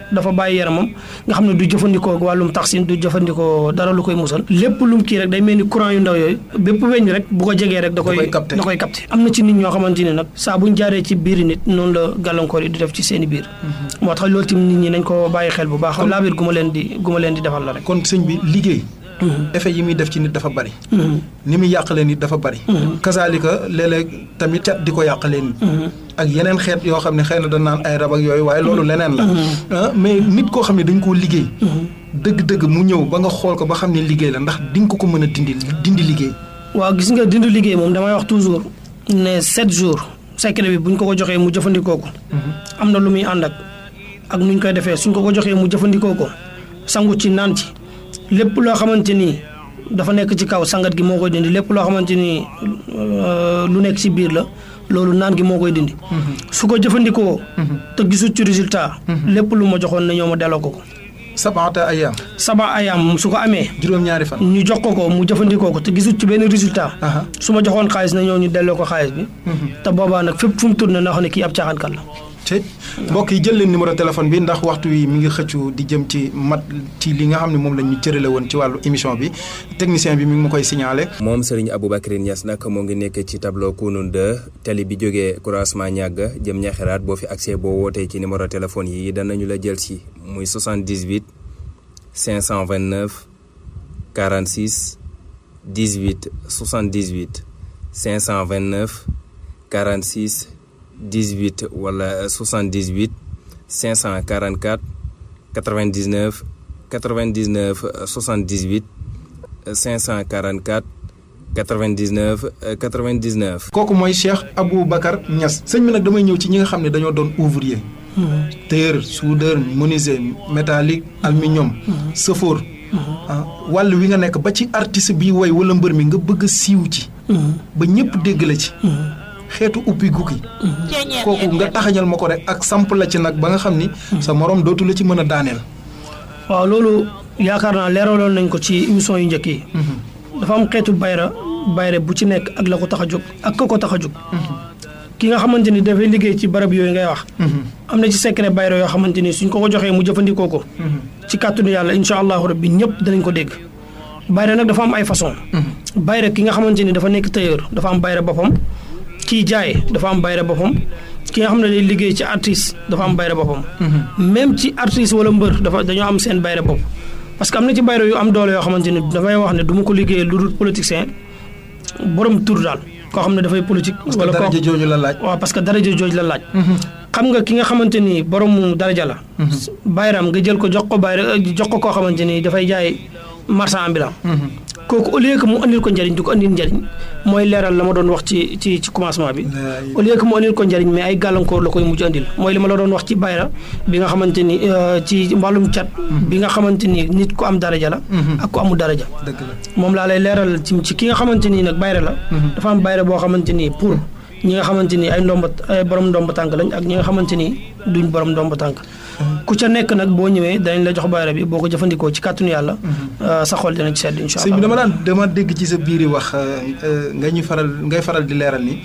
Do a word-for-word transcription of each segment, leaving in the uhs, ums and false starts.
dafa bàyyi yaramam nga xam ne du jëfandikoo wàllum taxsin du jëfandikoo dara lu koy musal lépp lu mu kii rek day mel ni courant yu ndaw yooyu bépp weñ rek bu ko jegee rek da koy da koy capté am na ci nit ñoo xamante ne nag saa buñ jaaree ci biir nit noonu la gàllankoor yi di def ci seen i biir moo tax loolu tamit nit ñi nañ ko bàyyi xel bu baax laa biir gu ma leen di gu ma leen di defal la rek kon sëñ bi liggéey effet yi muy def ci nit dafa bari ni muy yàqalee nit dafa bari kasaalika léeg-léeg tamit cat di ko yàqalee nit ak yeneen xeet yoo xam ne xëy na dañ naan ay rab ak yooyu waaye loolu leneen la mais nit koo xam ne dañ koo liggéey dëgg-dëgg mu ñëw ba nga xool ko ba xam ne liggéey la ndax di nga ko ko mën a dindi dindi liggéey waaw gis nga dindi liggéey moom damay wax toujours ne sept jours secret bi buñ ko ko joxee mu jëfandikoo ko am na lu muy ànd ak ak nuñ koy defee suñ ko ko joxee mu jëfandikoo ko sangu ci naan ci lépp loo xamante ni dafa nekk ci kaw sangat gi moo koy dindi lépp loo xamante ni lu nekk ci biir la loolu naan gi moo koy dindi su ko jëfandikoo te gisul ci résultat lépp lu ma joxoon na ñoo ma delloo ko ko sabata ayam saba ayam su ko amee juróom-ñaari fan ñu jox ko ko mu jëfandikoo ko te gisul ci benn résultat su ma joxoon xaalis na ñoo ñu delloo ko xaalis bi te boobaa nag fépp fu mu tourné na xam ne kii ab caaxaankat la te mbokk yi jël leen numéro téléphone bi ndax waxtu wi mi ngi xëccu di jëm ci mat ci li nga xam ne moom la ñu cërale woon ci wàllu émission bi technicien bi mi ngi ma koy signalé. moom Serigne Aboubacry Niass nag moo ngi nekk ci tableau Kounoune deux tali bi jógee croisement ñàgg jëm ñaxeraat boo fi accès boo wootee ci numéro téléphone yi danañu la jël si muy soixante-dix-huit cinq cent vingt-neuf quarante-six dix-huit soixante-dix-huit cinq cent vingt-neuf quarante-six dix-huit wala soixante-dix-huit cinq cent quarante-quatre quatre-vingt-dix-neuf quatre-vingt-dix-neuf soixante-dix-huit cinq cent quarante-quatre quatre-vingt-dix-neuf quatre-vingt-dix-neuf. kooku mooy Cheikh Aboubacar Niass. sëñ bi nag damay ñëw ci ñi nga xam ne dañoo doon ouvrier. tailleur soudeur menuisier métallique aluminium. sëfoor. wàll wi nga nekk ba ci artiste bi woy wala mbër mi nga bëgg a siiw ci. ba ñëpp dégg la ci. xeetu uppi gukki kooku nga taxañal ma ko rek ak samp la ci nag ba nga xam ni sa morom dootu la ci mën a daaneel. waaw loolu yaakaar naa leeraloon nañ ko ci émission yu njëkk yi. dafa am xeetu bayra bayra bu ci nekk ak la ko tax a jóg ak ko ko tax a jóg. ki nga xamante ni dafay liggéey ci barab yooyu ngay wax. am na ci secret bayra yoo xamante ni suñ ko ko joxee mu jëfandikoo ko. ci kàttanu yàlla incha allahu rabbi ñëpp danañ ko dégg. bayra nag dafa am ay façon bayra ki nga xamante ni dafa nekk tailleur dafa am bayra boppam. kii jaay dafa am bayra boppam ki nga xam ne day liggéey ci artiste dafa am bayra boppam. même ci artiste wala mbër dafa dañoo am seen bayra bopp. parce que am na ci bayra yu am doole yoo xamante ni dafay wax ne du ma ko liggéeyee lu dul politicien borom tur daal koo xam ne dafay politique. wala koo daraja jooju la laaj. waaw parce que daraja jooju la laaj. xam nga ki nga xamante ni borom daraja la. bayram nga jël ko jox ko bayra jox ko koo xamante ni dafay jaay marchand ambulant. kooku au lieu que mu andil ko njëriñ du ko andil njëriñ mooy leeral la ma doon wax ci ci ci commencement bi au lieu que mu andil ko njëriñ mais ay gàllankoor la koy mujj andil mooy li ma la doon wax ci bayra bi nga xamante ni ci mbàllum cat bi nga xamante ni nit ku am daraja la ak ku amul daraja moom laa lay leeral ci ci ki nga xamante ni nag bayra la dafa am bayra boo xamante ni pour ñi nga xamante ni ay ndomba ay borom ndomba tànk lañ ak ñi nga xamante ni duñ borom ndomba tànk ku ca nekk nag boo ñëwee danañ la jox bayra bi boo ko jëfandikoo ci kàttanu yàlla sa xol dina ci sedd incha allah. sëñ bi dama daan dama dégg ci sa biir yi wax nga ñuy faral ngay faral di leeral ni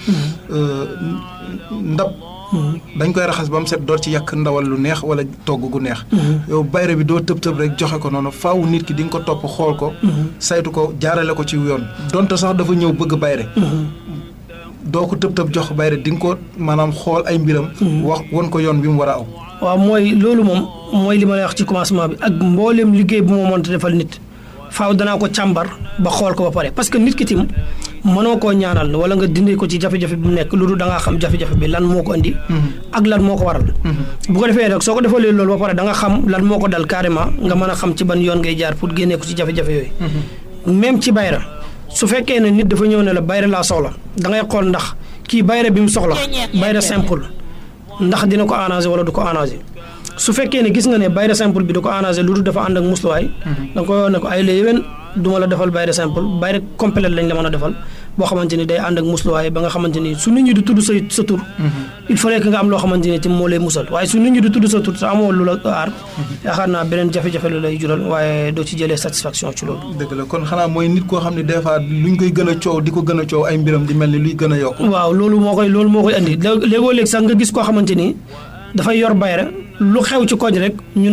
ndab dañ koy raxas ba mu set door ci yàq ndawal lu neex wala togg gu neex. yow bayra bi doo tëb tëb rek joxe ko noonu faaw nit ki di nga ko topp xool ko. saytu ko jaarale ko ci yoon donte sax dafa ñëw bëgg bayre doo ko tëb tëb jox bayre di nga ko maanaam xool ay mbiram. wax won ko yoon bi mu war a aw. waaw mooy loolu moom mooy li ma lay wax ci commencement bi ak mboolem liggéey bu ma mënta defal nit faaw danaa ko càmbar ba xool ko ba pare parce que nit ki tim mënoo koo ñaanal wala nga dindi ko ci jafe-jafe bi mu nekk lu dul da ngaa xam jafe-jafe bi lan moo ko andi. ak lan moo ko waral. bu ko defee nag soo ko defalee loolu ba pare da nga xam lan moo ko dal carrément nga mën a xam ci ban yoon ngay jaar pour génnee ko ci jafe-jafe yooyu. même ci bayra su fekkee ne nit dafa ñëw ne la bayra laa soxla da ngay xool ndax kii bayra bi mu soxla bayra simple. ndax dina ko arrangé wala du ko arrangé su fekkee ne gis nga ne bayra simple bi du ko arrangé lu dul dafa ànd ak musluwaay da nga koy wax ne ko ay la yéwén du ma la defal bayra simple bayra complet lañ la mën a defal boo xamante ni day ànd ak musluwaay ba nga xamante ni su nit ñi du tudd sa sa tur il fallait que nga am loo xamante ni ci moo lay musal waaye su nit ñi du tudd sa tur te amoo lu la aar yaakaar naa beneen jafe-jafe lu lay jural waaye doo ci jëlee satisfaction ci loolu. dëgg la kon xanaa mooy nit koo xam ne des fois luñ koy gën a coow di ko gën a coow ay mbiram di mel ni luy gën a yokk. waaw loolu moo koy loolu moo koy andi léegoo léegi sax nga gis koo xamante ni dafay yor bayra lu xew ci koñ rek